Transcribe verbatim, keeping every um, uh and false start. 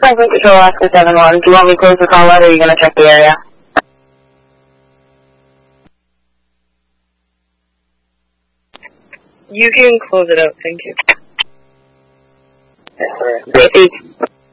Franklin Control, Alaska seven one. Do you want me to close the call out, or are you going to check the area? You can close it out, thank you. Great.